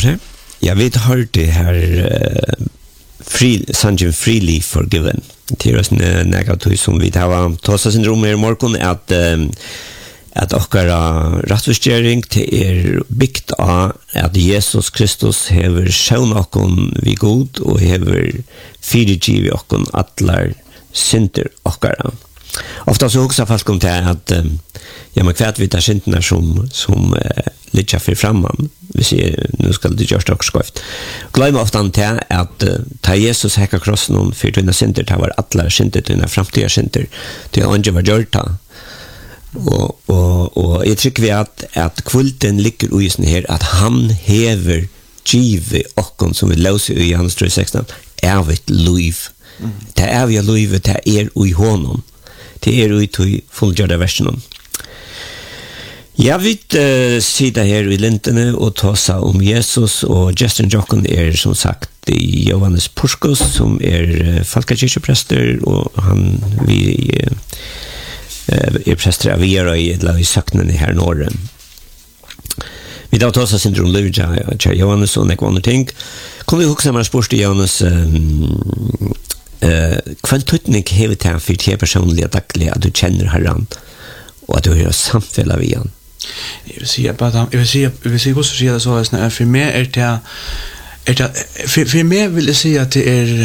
Lars. Jag vet hörde här Sanjin Freely Forgiven. Det är negativt som vi har tagit syndrom i morgon att okkara rättvisgering till byggt av att Jesus Kristus hever sjön okon vi god och hever fyrirgivi okon atlar synder okkara. Ofta så också folk om det att men kvärt vi tar synderna som ligger för framman. Vi ser nu ska det görs också skrift. Glöm ofta till att ta Jesus häcka krossen om för dina synder ta var atlar synder dina framtida synder. Det är inte vad gjorta. Och jag tycker vi att kvulten ligger i sån här att han hever givet okon som vi läser i Johannes 3:16 evigt liv. Det är vi livet det är i honom. Det är ut i fullgjorda versionen. Jag vill sitta här i lintene och tala om Jesus och Justin Jochen är som sagt Johannes Puskos som är Falkakyrkopräster och han vi är präster av i söknen i här norren. Vi då tar oss syndrom Lövja Johannes och några andra ting. Kommer vi också med spår till Johannes kvantutning hever till för till personliga dagliga att du känner Herren och att du har samfälla vid han. Jag vill säga också säga så här för mig är det för mig vill jag säga att det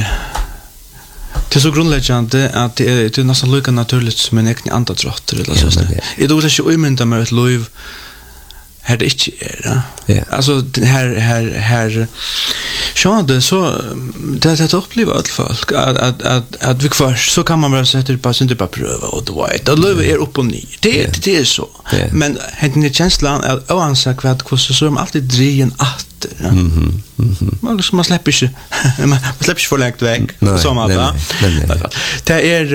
är så grundläggande att det är nästan lika naturligt som en egen andatrott eller så där. Jag då så omynda med ett liv här det inte är. Ja. Alltså här det så det upplever allt folk att vi kvar så kan man bara sätta det på inte bara pröva och då är det löv är upp och ner. Det är så. Men den känslan är oansagt vad så som alltid drien att man släpper inte man släpper inte för långt väg så man va. Det är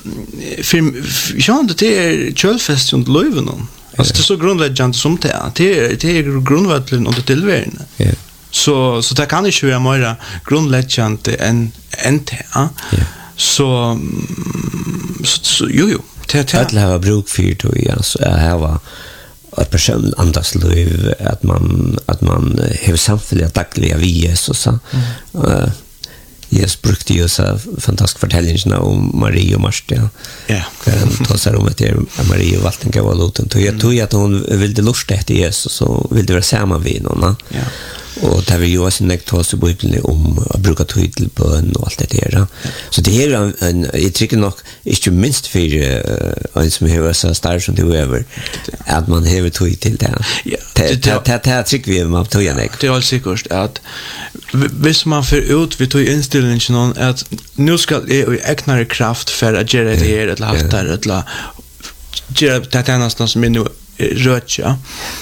det är kölfest och löven. Alltså det är så grundläggande som det är grundvattnet och tillvärden. Ja. Så det kan inte vara mer grundläggande än det. Ja. Så jo. Det har bruk för det alltså här var att person andas liv att man har samfälliga dagliga vi Jesus Jesus brukte ju så fantastisk förtällningarna om Maria och Marta. Ja. Då sa de att Maria och Valten gav låten. Jag tror att hon ville lusta efter Jesus och ville vara samman vid någon. Ja. Och där vi ju också nektas i Bibeln om att bruka tid på bön och allt det där. Ja. Så det är jag tycker nog inte minst för en som har så starkt som det över att man har tid till det. Ja. Det tycker vi man tar igen. Det är alltså säkert att hvis man för ut vi tog inställningen att nu ska jag äknare kraft för att göra det här eller haft det eller göra det här någonstans som är nu rötja.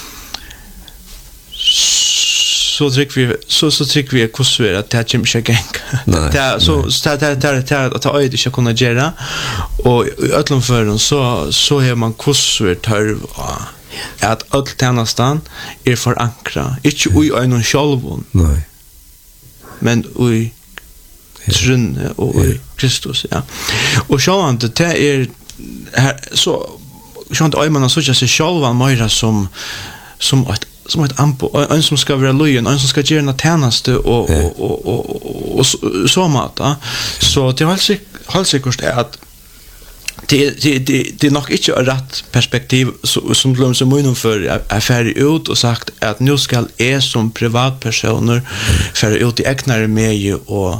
Så tycker vi att kusver att det inte ska gänga. Det så att ta öde ska kunna göra och i öllum förun så har man kusver törv att öll tjänastan är förankra inte i en självon. Nej. Men i trun och i Kristus, ja. Och så att det är här så att man så just sig själva mer som ett ampo en som ska vara lojen en som ska göra något tjänste och så mata så det har säkert att det är nog inte ett rätt perspektiv som glöms som inom för affär ut och sagt att nu ska som privatpersoner för ut i äknare med och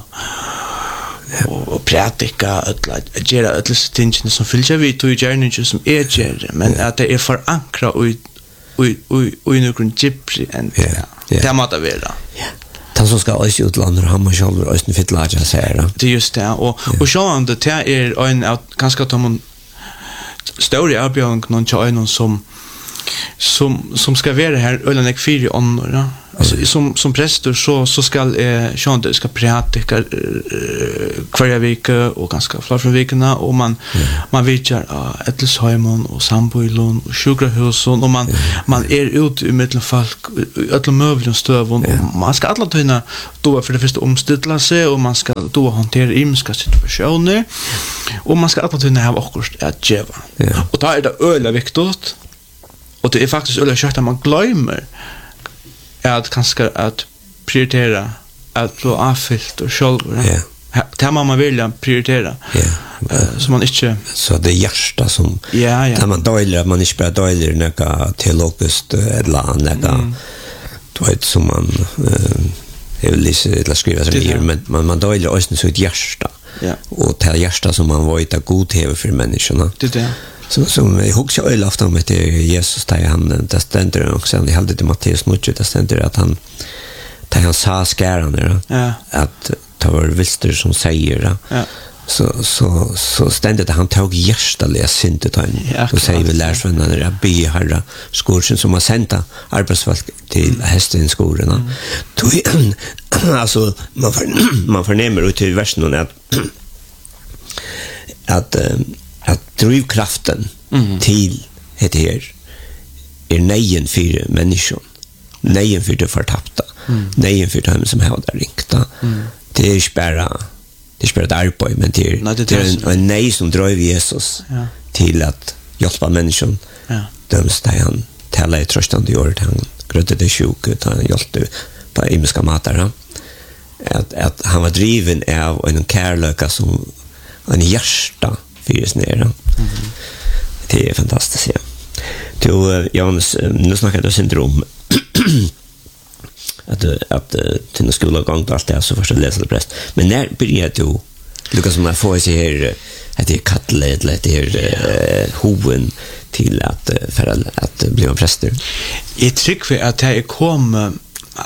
praktika att göra ett litet som fyller vi till gärningen som är gärning men att det är förankra och någon gypsy and det måste vara. Han som ska också utlandet han måste själv och en fitlager säger det just det och så det är en ganska tom story avbjörn någon tjej som ska vara här eller en fyra år alltså som präster så ska Sean det ska prata kvar vecka och ganska fler från veckorna och man vitjar Ettlesheimon och Samboilon och Sjukrahus och man är ut i mitten folk alla möbler och stövon och man ska alla tyna då för det första omställa sig och man ska då hantera imska situationer och man ska alla tyna ha akkurat att geva och då är det öle viktigt och det är faktiskt öle kört att man glömmer att kanske att prioritera att bli avfyllt och själv. Ja. Det man vill prioritera. Ja. Så man inte så det hjärta som ja. När man döjer man inte bara döjer några teologiskt eller några då vet som man jag vill läsa skriva så här men man döjer också så ett hjärta. Ja. Och det hjärta som man vet att god have för människorna. Det. Så som jag huxar öl ofta om det Jesus där han det ständer också han hade det Matteus mycket det ständer att han där han sa skärande att det var vilster som säger så ständigt han tog hjärtaliga syndet han och säger vi lärsvänner att be herra skorsen som har sända arbetsfolk till hästenskorna alltså man förnämmer ut i versen att drivkraften till det här nejen för människan nejen för det förtappta nejen för dem som har där ringta det är spärra där men det är en nej som drar Jesus till att hjälpa människan döms där han talar i tröstande ord han grötte det sjuka han hjälpte på imiska matar att han var driven av en kärleka som en hjärta fyrs ner. Det är fantastiskt ja. Du Jonas nu snackar du syndrom att till skolgång allt det så första läsa präst. Men när börjar du Lucas som får sig här att det är kattlet det är hoven till att bli en präst. Jag tycker att det kom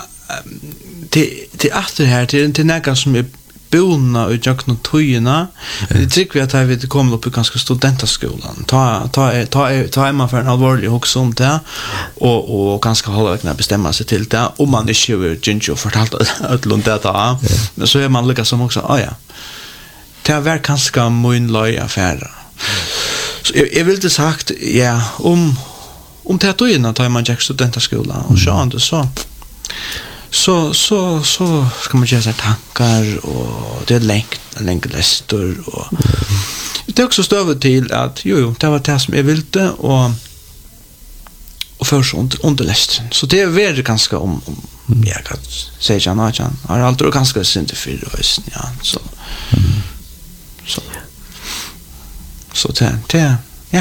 till att det här till några som är bonna och jag kan tojna. Det tycker vi att vi kommer upp i ganska studentaskolan. Ta man för en allvarlig också om det och ganska hålla bestämma sig till det om man inte vill ginger fortalt att lunda det men så är man lyckas som också det är väl ganska mynlöj affär. Så jag vill inte sagt om det tojna tar man jag studentaskolan och så ändå så ska man göra tankar och det är längdlästor och det är också stövet till att det var det som jag ville och först underläst så det är väldigt ganska om jag kan säga att jag har alltid ganska synd för så det ja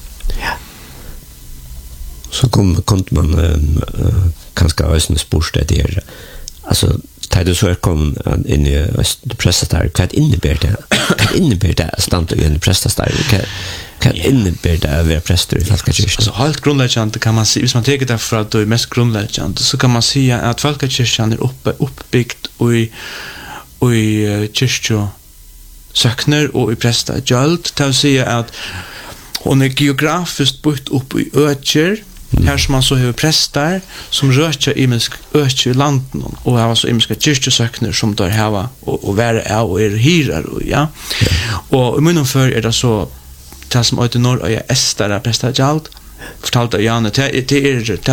så kom man kanske ösn spårstad där alltså det så kom in i prästar vad innebär det stanna i en prästar kan innebär det att vara präster i Folkakyrkan alltså helt grundläggande kan man se hvis man tar det för att det är mest grundläggande så kan man säga att Folkakyrkan är uppbyggt och i kyrkjo sökner och i prästar gjald det vill säga att hon är geografiskt bort upp i öker här som man så har präster som röker imisk öker i landen och har så imiska kyrkosökner som där hava och vara och hyrar och och i munnen för är det så det som åt norr och Estara präster jalt fortalte Janne det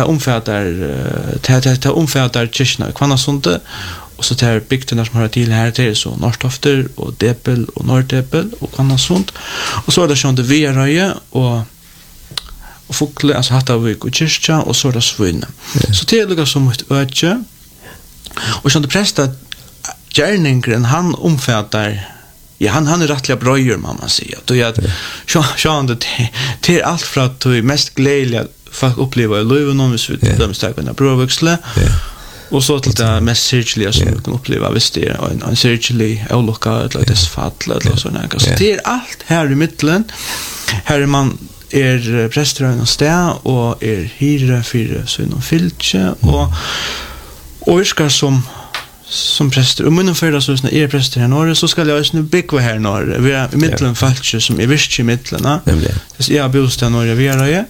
omfattar kyrkorna i Kvannassundet och så där bygden som har till här det är så Norrtofter och Depel och Norrdepel och Kvannasund och så är det sånt det Veröje och Fokle alltså Hattavik och Kyrkja och så är det Svunne. Så det är lika som ett öke och sånt prästa gärningen han omfattar han är rättliga bröjer man säger då jag det är allt för att det är mest glädjande folk upplever i livet någon vis ut de starka brövuxle och så till det mest syrliga som man kan uppleva visst det är en syrlig olycka eller dess fall eller såna så det är allt här i mitten här är man präströn och stä och hyra för sån filche och viskar som präster och munnen för det så när präster här norr så ska jag nu bygga här norr vi är i mitten falche som är visst i mitten så jag bostad norr vi är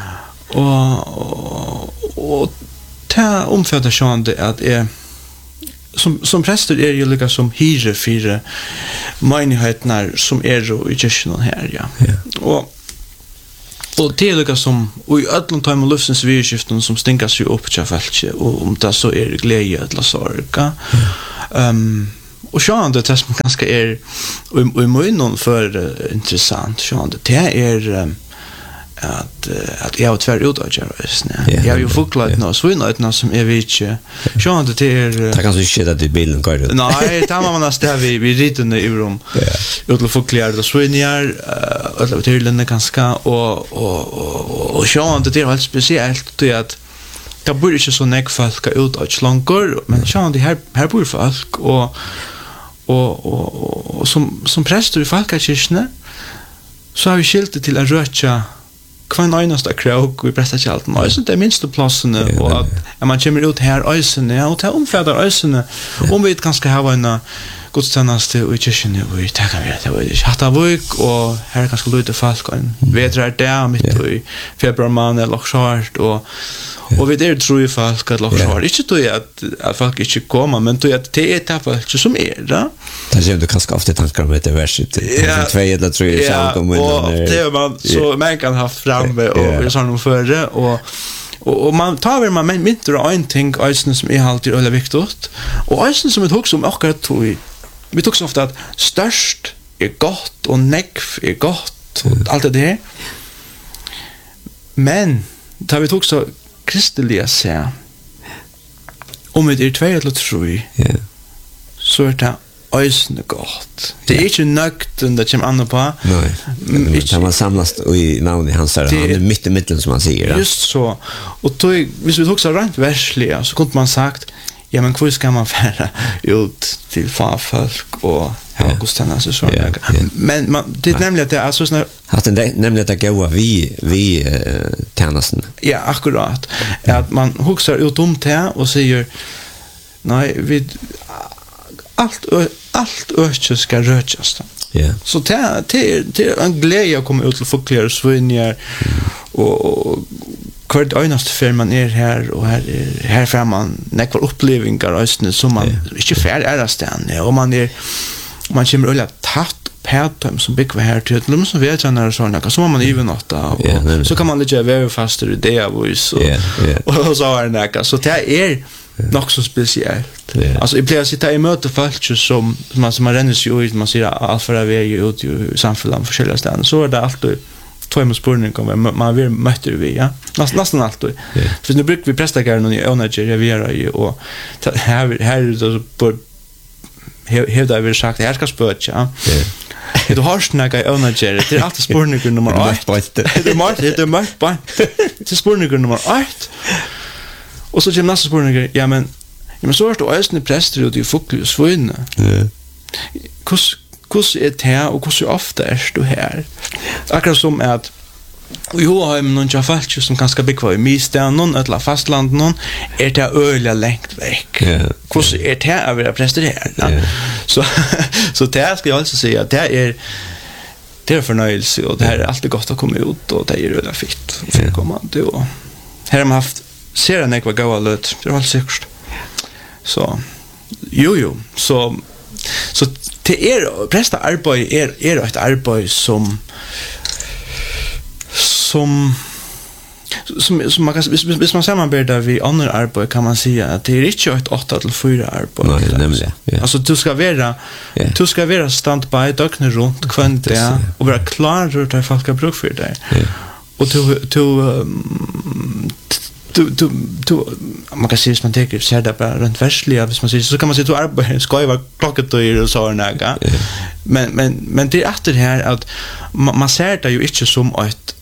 och ta omfattar sjön det att som präster är ju lika som hyra för menigheterna som är i kyrkan här och det är lika som och i öllum time lufsens virskiften som stänker sig upp till fältet och om det så är glädje eller sorg och sjön det som ganska är och munnen för intressant sjön det är att jag har tvär utåtgör jag har ju fåglarna och svinnarna som är vitche så han det är det kan så shit att bilen går ut nej tar man nästa vi riten i rum utla fåglar och svinnar och till den ganska och så han det är helt speciellt det att det borde inte så näck folk ut och slankor men så han det här bor folk och som präster i folkkyrkene så har vi skilt till en rötja kvann einaste krok vi prestar till allt men så det minsta platsen och att man kommer ut här ösene och ta omfärdar ösene om vi kanske ha en godstjänst i kyrkan och vi tackar vi det hatta vik och här kanske lite folk en vedrar där mitt i februari månad eller short och vi där tror ju folk att lock short inte då att folk inte kommer men då att det är tappar som är då det ser du kanske ofta tankar med det verset 2 eller 3 så kommer och det man så man kan ha framme och vi sa nog förre och man tar väl man myntar en ting ösnen som är alltid öle viktigt och ösnen som ett hus om akkurat tog vi tog så ofta att störst är gott och näck är gott och allt det där men tar vi tog så kristliga säga om det är 2 eller 3 så är det ösne gott. Det är inte nökt det kommer andra på. Nej. Men man samlas i namn i hans han är mitt i mitten som man säger. Just så. Och då hvis vi också rent värsliga så kunde man sagt ja men hur ska man färra ut till farfolk och gudstjänster så men det är nämligen att det är så såna att det nämligen att gå vi tjänsten. Ja, akkurat. Att man huxar ut om det och säger nej vi allt ökje ska rötjas. Ja. Så det är en glädje att komma ut till folkliga svinningar och kvart öjnast för man är här och här får man nekvar upplevelser som man inte färd är stan och man kommer ölla tatt Pätom som bygger här till dem som vet jag när så något så man even något och så kan man lite very faster i det och så är det så det är nog så speciellt. Alltså i plats sitta i möte folk som man renner sig ut man ser allt för vi är ut i samhället för skilda ställen så är det alltid två spårning kommer man vill möter vi nästan alltid. För nu brukar vi prestera någon i energy vi är ju och här så på hevda vi sagt det här ska spötja. Du har snacka i energy det är alltid spårning nummer 8. Det är mörkt på. Det är spårning nummer 8. Och så kommer nästa spårning ja men så är det ösne präster och det är fåglar och svinna. Hur är det här och hur ofta är du här? Akkurat som att vi har någon jafalch som ganska bekväm i Mistan någon eller fastland någon är det öliga längt väck. Hur är det här att vara präster här? Så det ska jag alltså säga att det är förnöjelse och det här är alltid gott att komma ut och det är öliga fitt för att komma till och här har man haft ser en ekva goa lut. Det var säkert. Så jo så det är prästa arbete är ett arbete som man kan hvis man samarbetar vi andra arbete kan man säga att det är inte ett 8 till 4 arbete. Nej, nämligen. Alltså du ska vara standby dygnet runt kvant där och vara klar för att folk ska bruka för dig. Och du man kan säga att man tänker så där bara runt värsliga hvis man säger så kan man säga du arbetar ska ju vara klockat och så här näga. Men det är att det här att man ser det ju inte som ett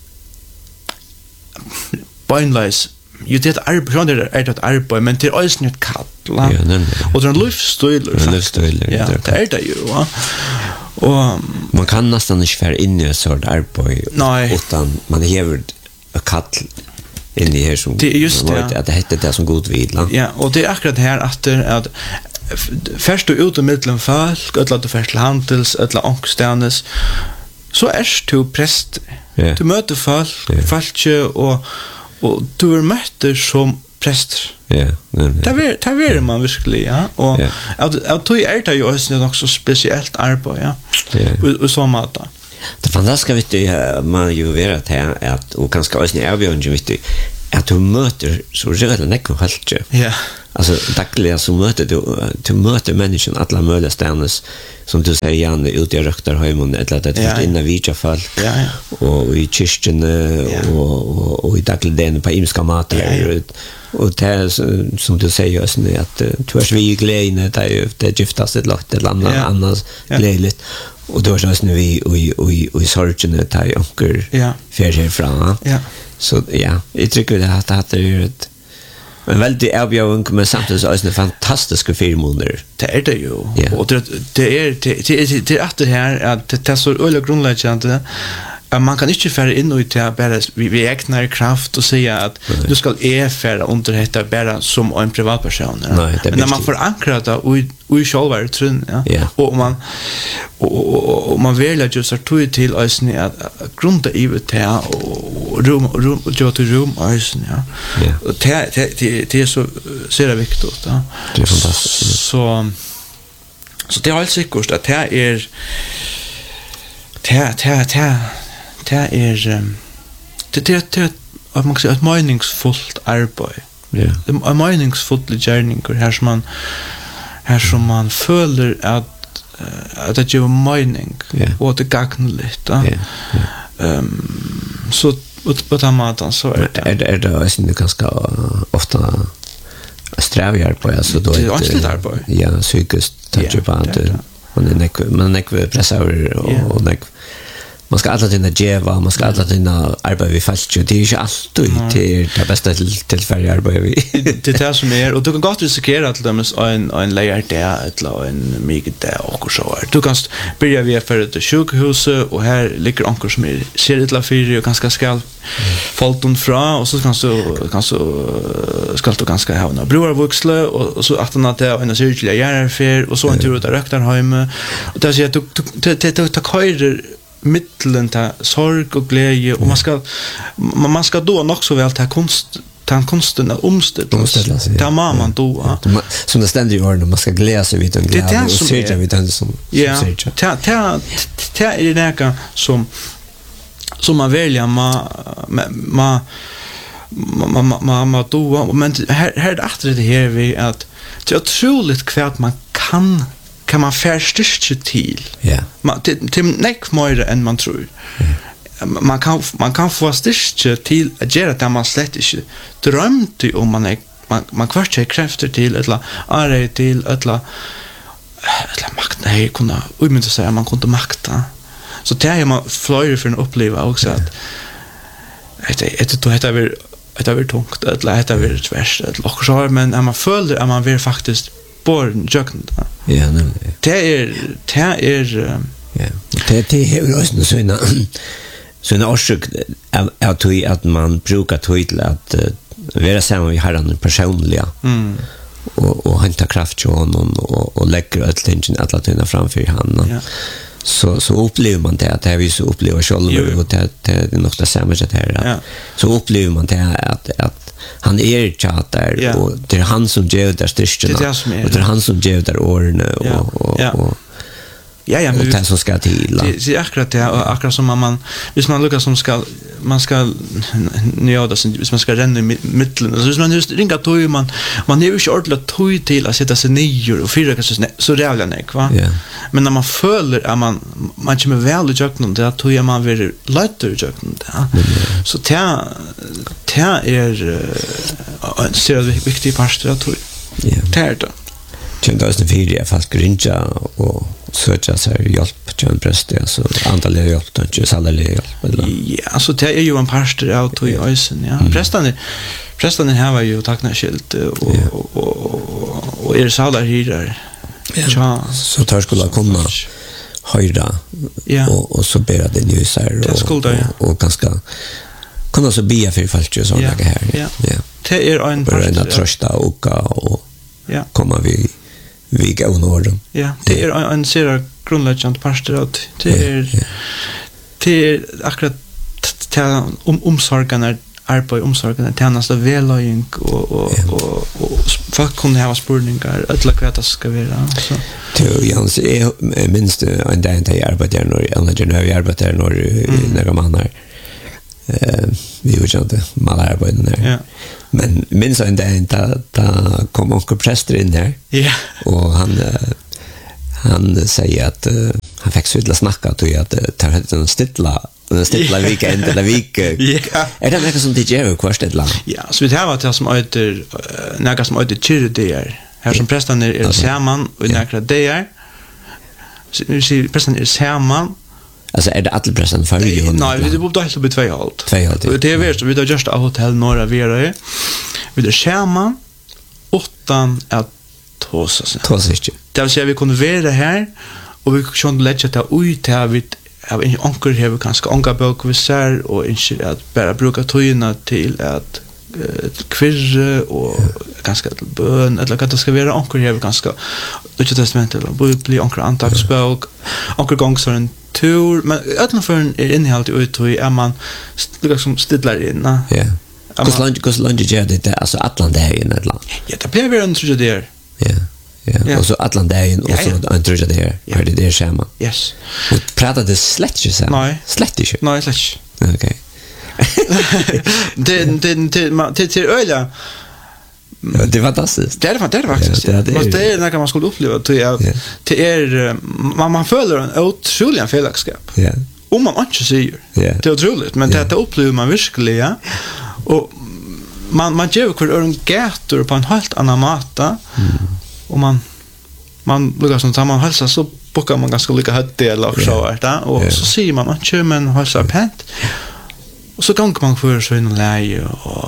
bindless ju det arbete är ett arbete men det är alltså inte kall. Och den lifestyle ja det är det ju va. Och man kan nästan inte för in i så där arbete utan man häver ett kall in i här som det är just det att det heter det som god vila. Ja, och det är akkurat det här att först du ut i mitten folk eller att du först handels eller ångstärnes så är du präst. Du möter folk och du är möter som präst. Ja, det är man verkligen ja och att du är det ju också speciellt arbete ja. Och så mata. Det fantastiska vet du man ju vet att och ganska ösnä är vi ju vet att du möter så rörligt näck och helt. Ja. Alltså dagliga så möter du möter människan alla möjliga ställen som du säger gärna ute i röktarheimen eller att det är inna vita folk och i kyrkan och i dagligen på imska matar och det som du säger just nu att du är vi glädje det är ju det giftas ett lagt ett annars glädligt och då är nu vi i sorgen det är onkel färger fram. Ja. Så ja, jag tycker det att det är ett men väldigt erbjudning men samtidigt är det fantastiska filmer. Det är det ju. Och det är att det här att det är så öle grundläggande man kan inte färra in och ta bara vi ägnar kraft och säga att du ska färra under detta bara som en privatperson. Men när man förankrar det och själva trun och man väljer just att ta till oss att grunda i det och rum och till rum oss och det är så ser det viktigt då. Det är fantastiskt. Så det är helt säkert att det är att man kan säga ett meningsfullt arbete. En meningsfull gärning här som man följer att det gör mening och det gagnar lite. Så på den maten så är det också ganska ofta strävar på alltså då det är också där på. Ja, psykiskt tänker på att man är pressar och man ska alltid in geva, man ska alltid in arbeta vid fast det är ju alltid det bästa tillfället arbeta vi. Det är som är och du kan gott riskera att de en layer där eller en mycket där och så här. Du kan börja via för det sjukhuset och här ligger ankor som är ser det la fyra och ganska skall fallt fra och så ska du ganska ha några brorvuxle och så att det är en särskild järnfär och så en tur ut där Röktarheim och där ser du det körer mittlen ta sorg och glädje och man ska då också väl ta konsten att omställa sig. Ta man då. Som det ständer ju när man ska glädja sig vid den glädje och se vid den som säger. Ta är det där som man väljer man då men här är det här vi att det är otroligt kvart man kan man förstyrka till. Ja. Man till näck mer än man tror. Man kan få styrka till att göra det man slett inte drömde om man kvartser krafter till eller är till eller makt nej kunna inte säga man kunde makta. Så det är man flyr för en uppleva också att det är tungt eller det är tvärs eller så men när man följer att man vill faktiskt born jöknt. Ja, nej. Det är ja. Det är också såna orsök att man brukar till att vara samman med Herren personliga. Och hämta kraft till honom och lägga attention alla tiden framför han. Ja. Så upplever man det att det vi så upplever själv och det är något det samma sätt här. Ja. Så upplever man det att han är chatter och det är han som ger där styrkorna och det är han som ger där åren och ja, men det som ska till. Det är akkurat som man hvis man lukkar som man ska njöda sen hvis man ska renna i mitten så hvis man just ringa tog man är ju inte ordentligt tog till att sätta sig ner och fyra så jävla nek va. Men när man följer att man kommer väl i jöknen det tog man vill lätt i jöknen så det är en så viktig pastor att tog. Det är det. Kände oss fyra fast grinja och söka sig hjälp till en präst så antalet hjälp inte sällan hjälp eller ja så det är ju en pastor out i ösen prästen här var ju tacknaskilt och är salar här ja så tar skulle komma höjda och så ber det nu så här och ganska kunna så be för folk så där här ja det är en pastor trösta och komma vi går norden. Ja, det är en serie grundläggande pastor att det är akkurat omsorgen arbete omsorgen tjänst och vällöjning och folk kunde ha spurningar alla kvart ska vara så. Det Jens är minst en dag jag arbetar när jag arbetar när några mannar vi gjorde inte malarbeten där. Ja. Men minns jag inte da kom onkel präster in där. Ja. Och han säger att han fick så illa snacka till att ta hit en stilla weekend eller week. Ja. Är det något som det gör kvarstedla? Ja, så vi har det som heter något som heter kyrkdier. Här som prästen är samman och några dier. Så vi ser prästen är samman. Alltså är det alla prästen för ju? Nej, vi bodde helt på 2,5. 2,5. Det är värst, vi har just av hotell norra Vera. Vi är samman utan att tosa sig. Det vill säga vi kunde vara här och vi kunde lägga det ut här vid av en onkel har vi ganska onka bokvisar och inte att bara bruka tojna till att kvirre och ganska till bön eller att det ska vara onkel har vi ganska Nya testamentet eller bibel onkel antagsbok onkel gångs för en tur men ödlan för en innehåll ut och man liksom stidlar in. Ja. Hur långt gör det alltså Atlanten eller? Ja, det blir väl en tror där. Ja. Ja, och så Atlanten och så en tror det här. Är det där schema? Yes. Och pratar det slätt ju så. Nej. Slätt ju. Nej, slätt. Okej. Det öliga. Det är fantastiskt. Det är faktiskt. Det är när man skulle uppleva till man följer en otrolig fällskap. Ja. Om man inte säger. Det är otroligt, men det upplever man verkligen. Och man ger kvar en gator på en helt annan mata. Och man lukkar som tar man hälsa så bokar man ganska lika högt eller också där och så ser man inte men hälsa pent. Och så gånger man för så in läge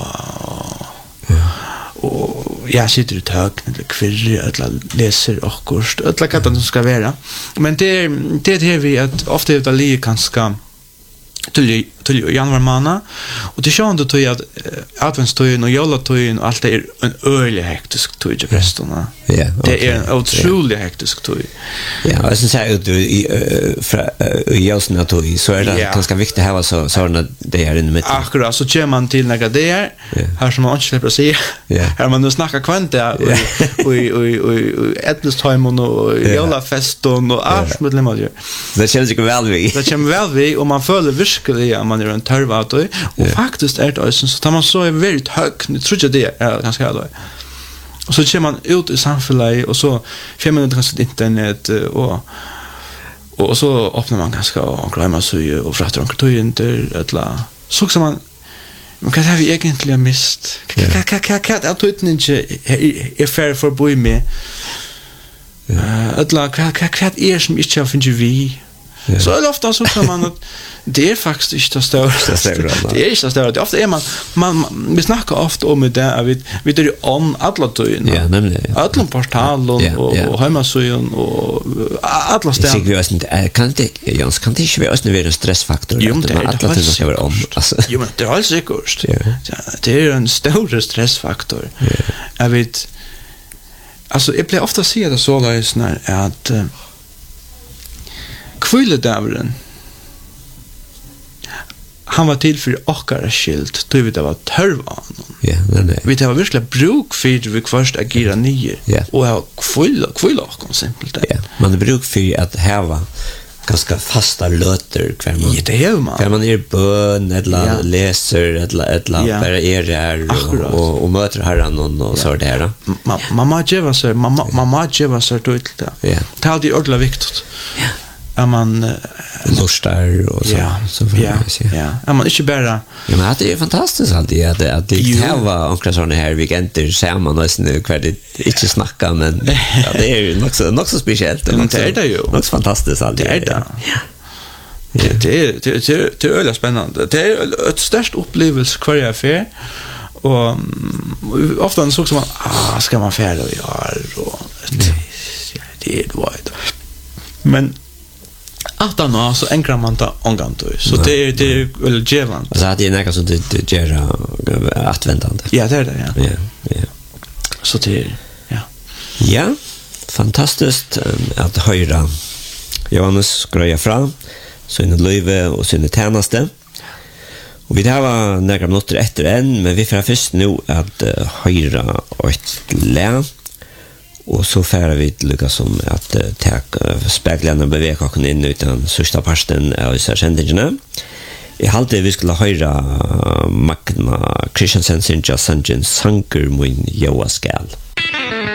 och jag sitter i tök eller kvirre eller läser och kurs eller vad det ska vara. Men det vi att ofta det ligger ganska till januari månad och det känns då att adventstojen och julatojen och allt är en ölig hektisk toj i prästerna. Ja. Det är en otrolig hektisk toj. Ja, och sen säger du i jasna toj så är det ganska viktigt att ha så såna det är in mitt. Akkurat så kör man till några där här som man inte släpper se. Här man nu snackar kvanta och etnostojen och julafesten och allt med det. Det känns ju väl vi. Det känns väl vi och man följer virkelig man är en törvat och faktiskt är det så tar man så är väldigt högt nu tror jag det är ganska högt och så kör man ut i samhället och så 5 minuter kanske internet och så öppnar man ganska och glömmer sig och frattar och tar inte eller så som man kan ha vi egentligen mist kan att ut inte är fair för boy med eller kan är som inte finns vi. Så är det ofta så kan man att det är faktiskt inte det större. Det är inte det större. Ofta är man vi snackar ofta om det att vi det är om alla tøyen. Ja, nämligen. Alla portalen och hemsidan och alla ställen. Jag vet inte kan det inte vara en stressfaktor att alla tøyen ska vara om alltså. Jo, men det är alltså säkert. Det är en stor stressfaktor. Jag vet alltså jag blir ofta se det så där när att kvälledavren han var till för åkare skilt då vi det var törvan. Ja, nej. Vi det var verkligen bruk för vi först agera nye och ha kväll och simpelt. Ja, man bruk för att häva ganska fasta löter kvar man. Ja, det är man. Kvar man är bön eller läser eller bara är där och möter Herren och så där. Mamma geva så då det. Ja. Det är det ordla viktigt. Ja. Är man lustar och så Ja, man inte bara. Ja, men det är fantastiskt alltid att det var onkel såna här weekender samman och sen kvar det inte snacka men det är ju något så speciellt och det är det ju. Något fantastiskt alltid. Det är det. Det är öle spännande. Det är ett störst upplevelse kvar jag för och ofta så som man ska man färda och och det är det. Men att så enklar man ta ångant så det är väl gevant. Så det är något som det gör adventande. Ja, det är det, ja. Så det Ja, fantastiskt att höra Johannes greja fram sina löve och sina tjänste. Och vi har några minuter efter än, men vi får först nu att höra ett lä. Och så färar vi lika som att ta speglarna beveka och in utan sista parten av särskändigna. Jeg halte vi skulle høre Magna Christiansen sin Sanker min Joa Skal.